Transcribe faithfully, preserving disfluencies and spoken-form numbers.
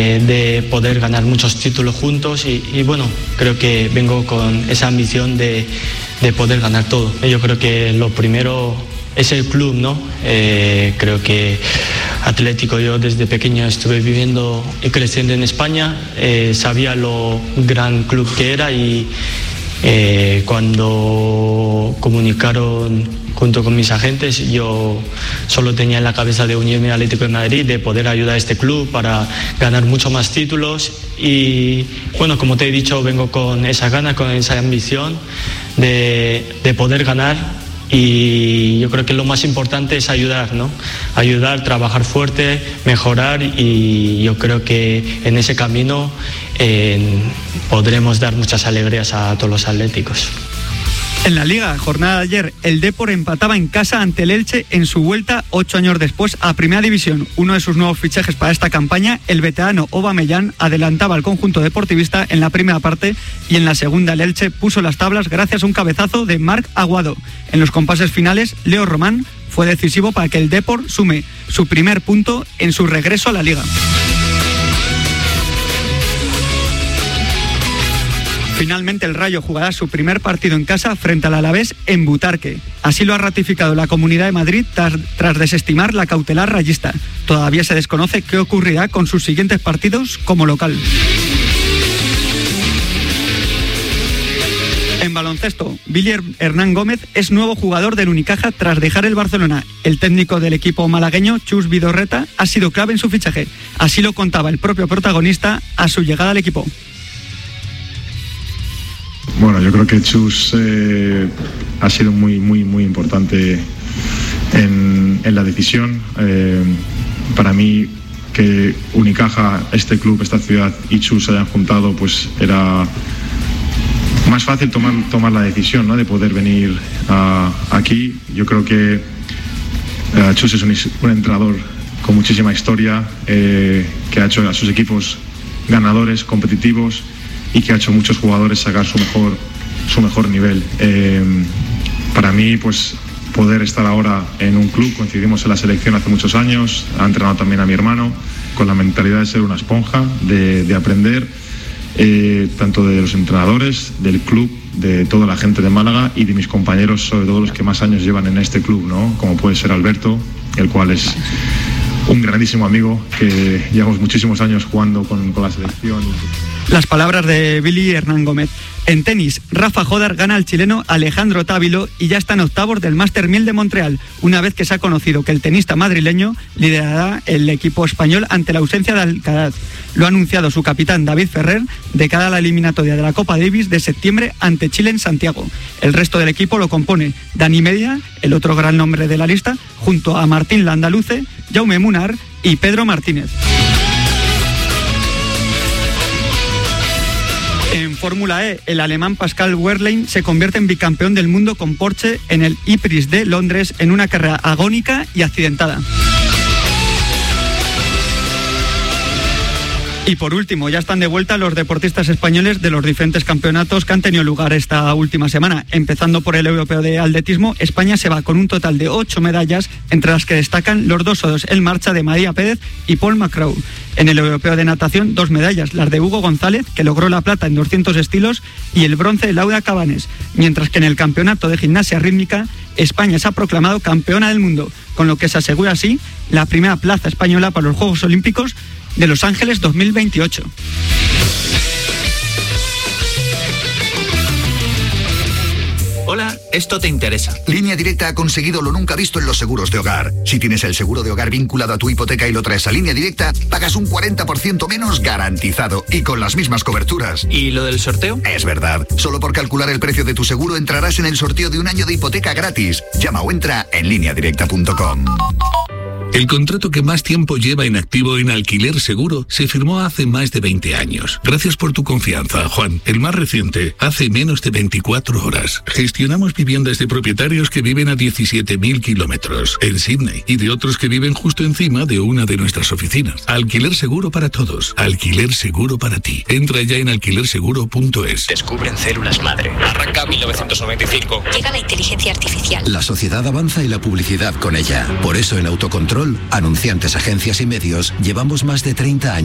de poder ganar muchos títulos juntos y, y bueno, creo que vengo con esa ambición de, de poder ganar todo. Yo creo que lo primero es el club, ¿no? Eh, creo que Atlético, yo desde pequeño estuve viviendo y creciendo en España, eh, sabía lo gran club que era y eh, cuando comunicaron junto con mis agentes, yo solo tenía en la cabeza de unirme al Atlético de Madrid, de poder ayudar a este club para ganar muchos más títulos y bueno, como te he dicho, vengo con esa gana, con esa ambición de, de poder ganar y yo creo que lo más importante es ayudar, ¿no? Ayudar, trabajar fuerte, mejorar y yo creo que en ese camino eh, podremos dar muchas alegrías a todos los atléticos. En la Liga, jornada de ayer, el Depor empataba en casa ante el Elche en su vuelta ocho años después a Primera División. Uno de sus nuevos fichajes para esta campaña, el veterano Aubameyang, adelantaba al conjunto deportivista en la primera parte y en la segunda el Elche puso las tablas gracias a un cabezazo de Marc Aguado. En los compases finales, Leo Román fue decisivo para que el Depor sume su primer punto en su regreso a la Liga. Finalmente el Rayo jugará su primer partido en casa frente al Alavés en Butarque. Así lo ha ratificado la Comunidad de Madrid tras, tras desestimar la cautelar rayista. Todavía se desconoce qué ocurrirá con sus siguientes partidos como local. En baloncesto, Billy Hernán Gómez es nuevo jugador del Unicaja tras dejar el Barcelona. El técnico del equipo malagueño, Chus Vidorreta, ha sido clave en su fichaje. Así lo contaba el propio protagonista a su llegada al equipo. Bueno, yo creo que Chus eh, ha sido muy, muy, muy importante en, en la decisión. Eh, para mí, que Unicaja, este club, esta ciudad y Chus se hayan juntado, pues era más fácil tomar, tomar la decisión, ¿no?, de poder venir uh, aquí. Yo creo que uh, Chus es un, un entrenador con muchísima historia, eh, que ha hecho a sus equipos ganadores, competitivos, y que ha hecho a muchos jugadores sacar su mejor, su mejor nivel. Eh, para mí, pues poder estar ahora en un club, coincidimos en la selección hace muchos años, ha entrenado también a mi hermano, con la mentalidad de ser una esponja, de, de aprender, eh, tanto de los entrenadores, del club, de toda la gente de Málaga y de mis compañeros, sobre todo los que más años llevan en este club, ¿no?, como puede ser Alberto, el cual es un grandísimo amigo, que llevamos muchísimos años jugando con, con la selección. Las palabras de Billy Hernán Gómez. En tenis, Rafa Jodar gana al chileno Alejandro Távilo y ya está en octavos del Master mil de Montreal, una vez que se ha conocido que el tenista madrileño liderará el equipo español ante la ausencia de Alcaraz. Lo ha anunciado su capitán David Ferrer de cara a la eliminatoria de la Copa Davis de septiembre ante Chile en Santiago. El resto del equipo lo compone Dani Medina, el otro gran nombre de la lista, junto a Martín Landaluce, Jaume Munar y Pedro Martínez. En Fórmula E, el alemán Pascal Wehrlein se convierte en bicampeón del mundo con Porsche en el E-Prix de Londres en una carrera agónica y accidentada. Y por último, ya están de vuelta los deportistas españoles de los diferentes campeonatos que han tenido lugar esta última semana. Empezando por el europeo de atletismo, España se va con un total de ocho medallas, entre las que destacan los dos oros en marcha de María Pérez y Paul Macraw. En el europeo de natación, dos medallas, las de Hugo González, que logró la plata en doscientos estilos, y el bronce de Laura Cabanes. Mientras que en el campeonato de gimnasia rítmica, España se ha proclamado campeona del mundo, con lo que se asegura así la primera plaza española para los Juegos Olímpicos de Los Ángeles dos mil veintiocho. Hola, esto te interesa. Línea Directa ha conseguido lo nunca visto en los seguros de hogar. Si tienes el seguro de hogar vinculado a tu hipoteca y lo traes a Línea Directa, pagas un cuarenta por ciento menos garantizado y con las mismas coberturas. ¿Y lo del sorteo? Es verdad. Solo por calcular el precio de tu seguro entrarás en el sorteo de un año de hipoteca gratis. Llama o entra en línea directa punto com. El contrato que más tiempo lleva en activo en Alquiler Seguro se firmó hace más de veinte años. Gracias por tu confianza, Juan. El más reciente, hace menos de veinticuatro horas. Gestionamos viviendas de propietarios que viven a diecisiete mil kilómetros en Sydney y de otros que viven justo encima de una de nuestras oficinas. Alquiler Seguro para todos. Alquiler Seguro para ti. Entra ya en alquiler seguro punto es. Descubren células madre. Arranca mil novecientos noventa y cinco. Llega la inteligencia artificial. La sociedad avanza y la publicidad con ella. Por eso en Autocontrol, anunciantes, agencias y medios, llevamos más de treinta años